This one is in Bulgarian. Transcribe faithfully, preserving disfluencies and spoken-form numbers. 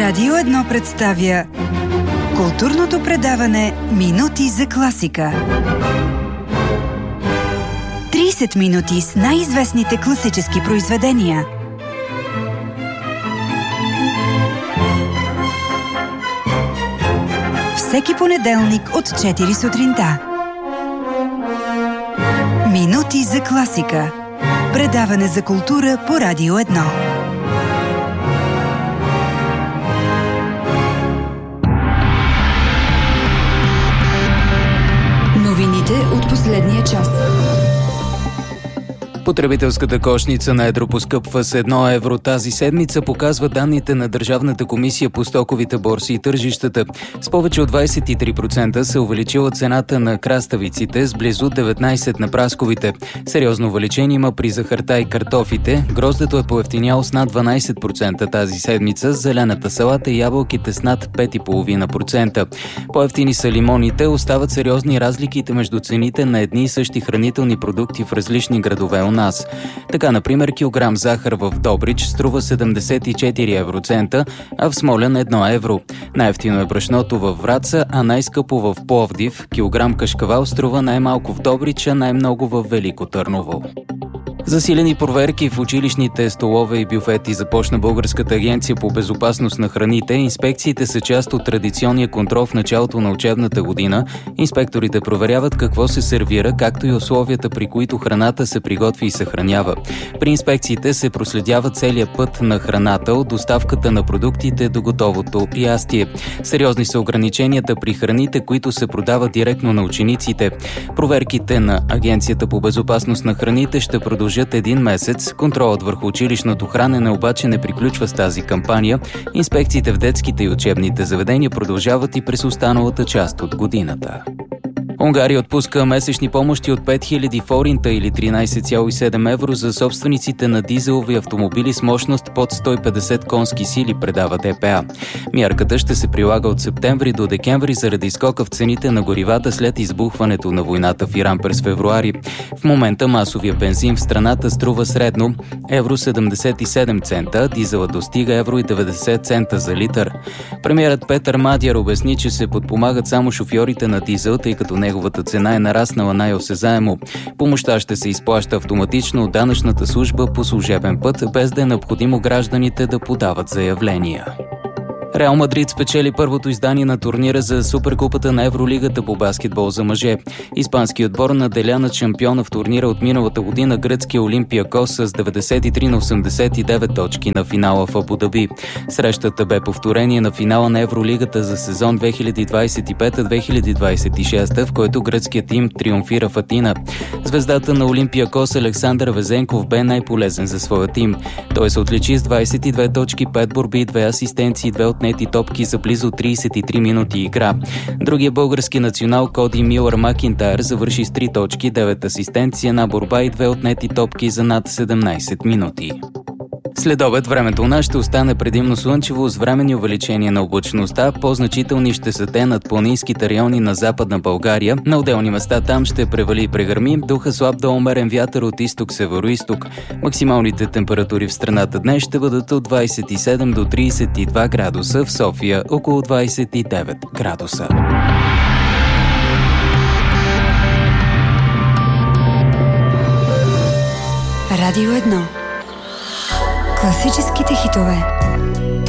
Радио едно представя културното предаване Минути за класика. трийсет минути с най-известните класически произведения. Всеки понеделник от четири сутринта. Минути за класика. Предаване за култура по Радио едно. Новините от последния час. Потребителската кошница на едро поскъпва с едно евро тази седмица, показва данните на Държавната комисия по стоковите борси и тържищата. С повече от двадесет и три процента се увеличила цената на краставиците, с близо деветнадесет на прасковите. Сериозно увеличение има при захарта и картофите. Гроздето е поевтиняло с над дванадесет процента тази седмица, зелената салата и ябълките с над пет цяло и пет процента. Поевтини са лимоните, остават сериозни разликите между цените на едни и същи хранителни продукти в различни градове у нас. Така, например, килограм захар в Добрич струва седемдесет и четири евроцента, а в Смолян едно евро. Най-евтино е брашното във Враца, а най-скъпо в Пловдив. Килограм кашкавал струва най-малко в Добрич, а най-много в Велико Търново. Засилени проверки в училищните столове и бюфети започна Българската агенция по безопасност на храните. Инспекциите са част от традиционния контрол в началото на учебната година. Инспекторите проверяват какво се сервира, както и условията, при които храната се приготви и съхранява. При инспекциите се проследява целият път на храната, от доставката на продуктите до готовото ястие. Сериозни са ограниченията при храните, които се продават директно на учениците. Проверките на Агенцията по безопасност на храните ще продължат един месец. Контролът върху училищното хранене обаче не приключва с тази кампания. Инспекциите в детските и учебните заведения продължават и през останалата част от годината. Унгария отпуска месечни помощи от пет хиляди форинта или тринадесет цяло и седем евро за собствениците на дизелови автомобили с мощност под сто и петдесет конски сили, предава ДПА. Мярката ще се прилага от септември до декември заради скока в цените на горивата след избухването на войната в Иран през февруари. В момента масовия бензин в страната струва средно евро седемдесет и седем цента, дизелът достига евро и деветдесет цента за литър. Премиерът Петър Мадяр обясни, че се подпомагат само шофьорите на дизел, тъй като неговата цена е нараснала най-осезаемо. Помощта ще се изплаща автоматично от данъчната служба по служебен път, без да е необходимо гражданите да подават заявления. Реал Мадрид спечели първото издание на турнира за Суперкупата на Евролигата по баскетбол за мъже. Испанският отбор наделя над шампиона в турнира от миналата година гръцкия Олимпиакос с деветдесет и три на осемдесет и девет точки на финала в Абу Даби. Срещата бе повторение на финала на Евролигата за сезон две хиляди двадесет и пета - две хиляди двадесет и шеста, в който гръцкият тим триумфира в Атина. Звездата на Олимпиакос Александър Везенков бе най-полезен за своя тим. Той се отличи с двадесет и две точки, пет борби, две асистенции, две отнети топки за близо тридесет и три минути игра. Другия български национал Коди Милър Макинтайр завърши с три точки, девет асистенции, една борба и две отнети топки за над седемнадесет минути. След обед времето у нас ще остане предимно слънчево с временни увеличения на облачността. По-значителни ще са те над планинските райони на Западна България. На отделни места там ще превали и прегърми. Духа слаб до умерен вятър от изток-североизток. Максималните температури в страната днес ще бъдат от двадесет и седем до тридесет и два градуса, в София около двадесет и девет градуса. Радио едно. Класическите хитове.